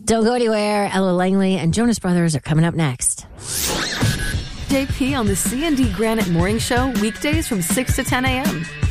Don't go anywhere. Ella Langley and Jonas Brothers are coming up next. JP on the C&D Granite Morning Show, weekdays from 6 to 10 a.m.